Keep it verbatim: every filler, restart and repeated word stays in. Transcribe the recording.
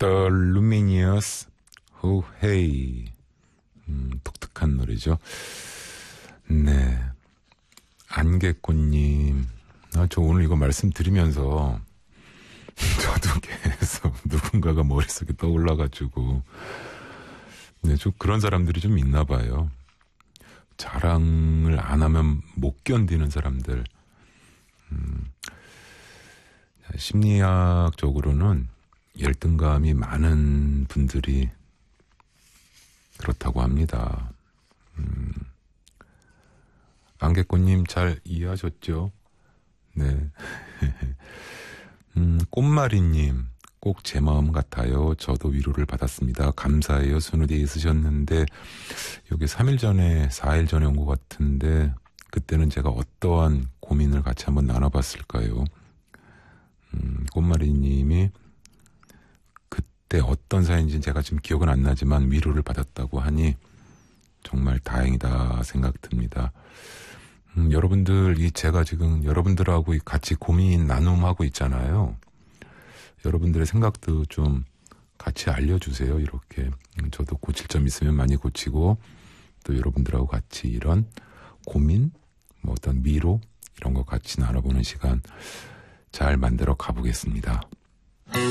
The Lumineers, Oh Hey. 음, 독특한 노래죠. 네. 안개꽃님. 아, 저 오늘 이거 말씀드리면서 저도 계속 누군가가 머릿속에 떠올라가지고, 네, 좀 그런 사람들이 좀 있나 봐요. 자랑을 안 하면 못 견디는 사람들. 음, 심리학적으로는 열등감이 많은 분들이 그렇다고 합니다. 음, 안개꽃님 잘 이해하셨죠? 네. 음, 꽃마리님, 꼭 제 마음 같아요. 저도 위로를 받았습니다. 감사해요. 순우디에 쓰셨는데, 여기 삼 일 전에, 사 일 전에 온 것 같은데, 그때는 제가 어떠한 고민을 같이 한번 나눠봤을까요? 음, 꽃마리님이 그때 어떤 사연인지 제가 지금 기억은 안 나지만 위로를 받았다고 하니 정말 다행이다 생각 듭니다. 음, 여러분들, 이 제가 지금 여러분들하고 같이 고민 나눔하고 있잖아요. 여러분들의 생각도 좀 같이 알려주세요. 이렇게. 음, 저도 고칠 점 있으면 많이 고치고, 또 여러분들하고 같이 이런 고민, 뭐 어떤 미로, 이런 거 같이 나눠보는 시간 잘 만들어 가보겠습니다.